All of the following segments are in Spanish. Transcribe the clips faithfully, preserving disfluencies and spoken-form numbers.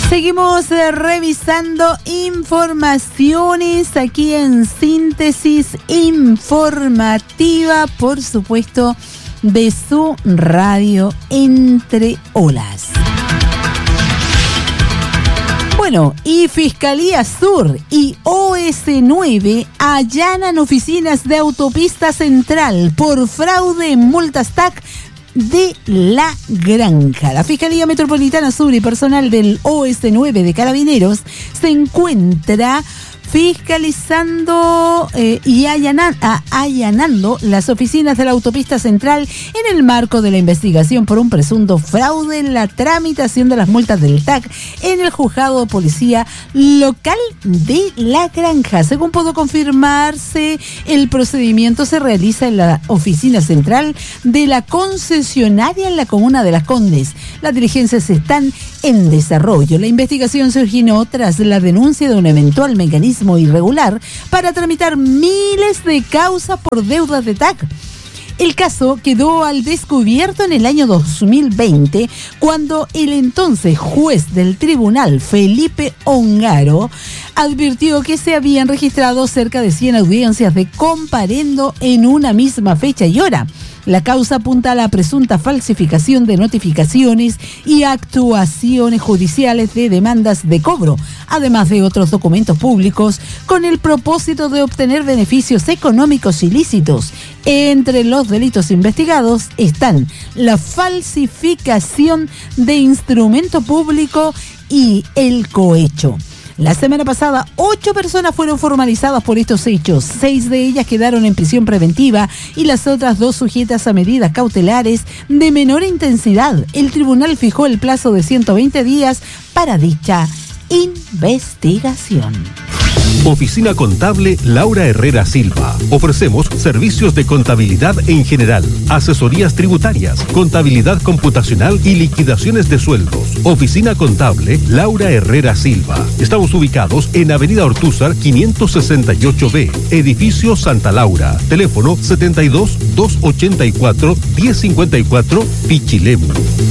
Seguimos eh, revisando informaciones aquí en Síntesis Informativa, por supuesto, de su radio Entre Olas. Bueno, y Fiscalía Sur y O S nueve allanan oficinas de Autopista Central por fraude en multas T A C de La Granja. La Fiscalía Metropolitana Sur y personal del O S nueve de Carabineros se encuentra fiscalizando eh, y allanan, a, allanando las oficinas de la Autopista Central en el marco de la investigación por un presunto fraude en la tramitación de las multas del T A C en el juzgado de policía local de La Granja. Según pudo confirmarse, el procedimiento se realiza en la oficina central de la concesionaria en la comuna de Las Condes. Las diligencias están en desarrollo. La investigación se originó tras la denuncia de un eventual mecanismo irregular para tramitar miles de causas por deudas de T A C. El caso quedó al descubierto en el año dos mil veinte, cuando el entonces juez del tribunal, Felipe Ongaro, advirtió que se habían registrado cerca de cien audiencias de comparendo en una misma fecha y hora. La causa apunta a la presunta falsificación de notificaciones y actuaciones judiciales de demandas de cobro, además de otros documentos públicos, con el propósito de obtener beneficios económicos ilícitos. Entre los delitos investigados están la falsificación de instrumento público y el cohecho. La semana pasada, ocho personas fueron formalizadas por estos hechos. Seis de ellas quedaron en prisión preventiva y las otras dos sujetas a medidas cautelares de menor intensidad. El tribunal fijó el plazo de ciento veinte días para dicha investigación. Oficina Contable Laura Herrera Silva. Ofrecemos servicios de contabilidad en general, asesorías tributarias, contabilidad computacional y liquidaciones de sueldos. Oficina Contable Laura Herrera Silva. Estamos ubicados en Avenida Ortúzar quinientos sesenta y ocho B, Edificio Santa Laura. Teléfono setenta y dos, doscientos ochenta y cuatro, diez cincuenta y cuatro, Pichilemu.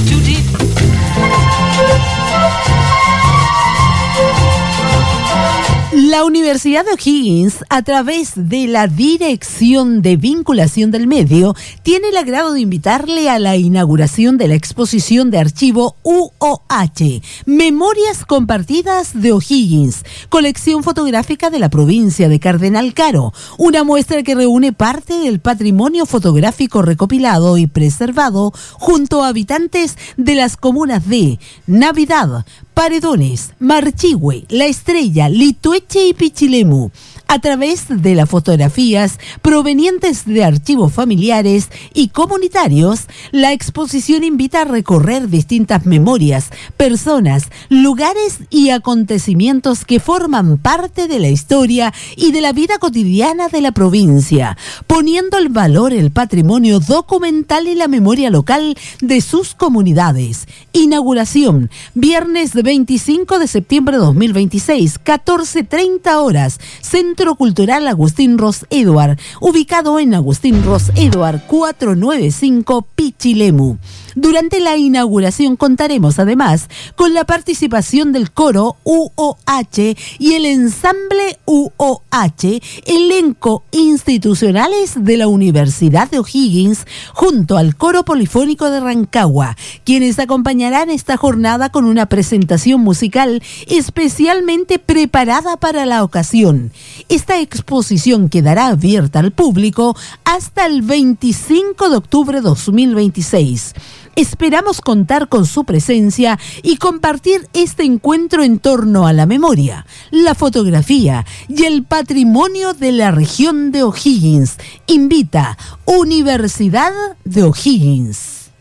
La Universidad de O'Higgins, a través de la Dirección de Vinculación del Medio, tiene el agrado de invitarle a la inauguración de la exposición de archivo U O H, Memorias Compartidas de O'Higgins, colección fotográfica de la provincia de Cardenal Caro, una muestra que reúne parte del patrimonio fotográfico recopilado y preservado junto a habitantes de las comunas de Navidad, Paredones, Marchihue, La Estrella, Litueche y Pichilemu. A través de las fotografías provenientes de archivos familiares y comunitarios, la exposición invita a recorrer distintas memorias, personas, lugares y acontecimientos que forman parte de la historia y de la vida cotidiana de la provincia, poniendo en valor el patrimonio documental y la memoria local de sus comunidades. Inauguración, viernes veinticinco de septiembre de dos mil veintiséis, catorce treinta horas, Centro Cultural Agustín Ros Eduard, ubicado en Agustín Ros Eduard cuatrocientos noventa y cinco Pichilemu. Durante la inauguración contaremos además con la participación del coro U O H y el ensamble U O H, elenco institucionales de la Universidad de O'Higgins, junto al coro polifónico de Rancagua, quienes acompañarán esta jornada con una presentación musical especialmente preparada para la ocasión. Esta exposición quedará abierta al público hasta el veinticinco de octubre de dos mil veintiséis. Esperamos contar con su presencia y compartir este encuentro en torno a la memoria, la fotografía y el patrimonio de la región de O'Higgins. Invita Universidad de O'Higgins.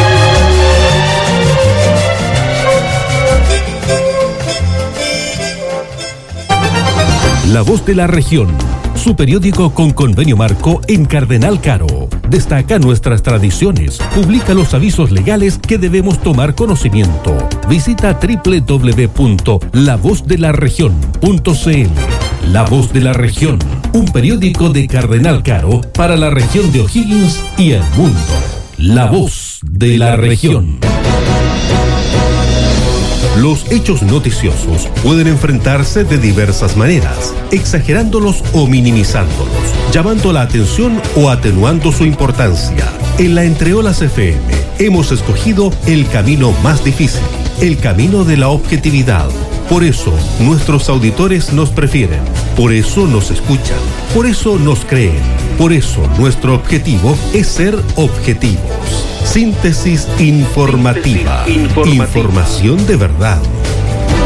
La Voz de la Región, su periódico con convenio marco en Cardenal Caro. Destaca nuestras tradiciones, publica los avisos legales que debemos tomar conocimiento. Visita doble u doble u doble u punto la voz de la región punto c l. La Voz de la Región, un periódico de Cardenal Caro para la región de O'Higgins y el mundo. La Voz de la Región. Los hechos noticiosos pueden enfrentarse de diversas maneras, exagerándolos o minimizándolos, llamando la atención o atenuando su importancia. En la Entre Olas F M hemos escogido el camino más difícil, el camino de la objetividad. Por eso nuestros auditores nos prefieren, por eso nos escuchan, por eso nos creen, por eso nuestro objetivo es ser objetivos. Síntesis informativa. Síntesis informativa. Información de verdad.